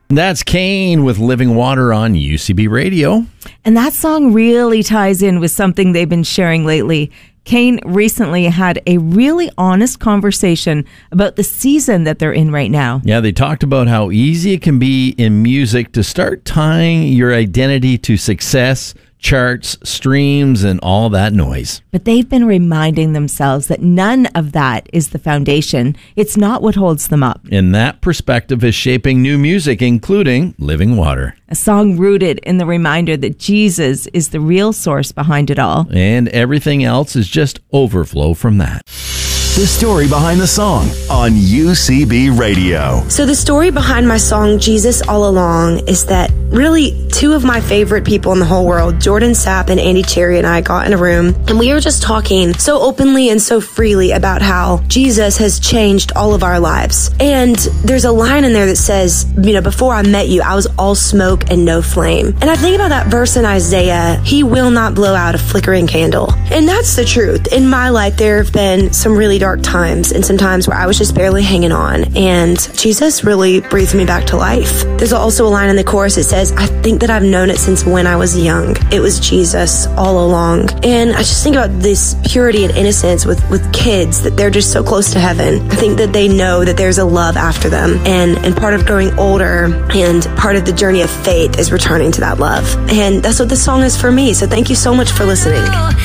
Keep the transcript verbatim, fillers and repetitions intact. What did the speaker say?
That's Kane with Living Water on U C B Radio. And that song really ties in with something they've been sharing lately. Kane recently had a really honest conversation about the season that they're in right now. Yeah, they talked about how easy it can be in music to start tying your identity to success, charts, streams, and all that noise. But they've been reminding themselves that none of that is the foundation. It's not what holds them up. And that perspective is shaping new music, including Living Water. A song rooted in the reminder that Jesus is the real source behind it all. And everything else is just overflow from that. The story behind the song on U C B Radio. So the story behind my song, Jesus All Along, is that really two of my favorite people in the whole world, Jordan Sapp and Andy Cherry, and I got in a room and we were just talking so openly and so freely about how Jesus has changed all of our lives. And there's a line in there that says, you know, before I met you, I was all smoke and no flame. And I think about that verse in Isaiah, he will not blow out a flickering candle. And that's the truth. In my life, there have been some really dark times and some times where I was just barely hanging on, and Jesus really breathed me back to life. There's also a line in the chorus that says, I think that I've known it since when I was young. It was Jesus all along. And I just think about this purity and innocence with, with kids, that they're just so close to heaven. I think that they know that there's a love after them, and, and part of growing older and part of the journey of faith is returning to that love. And that's what this song is for me. So thank you so much for listening.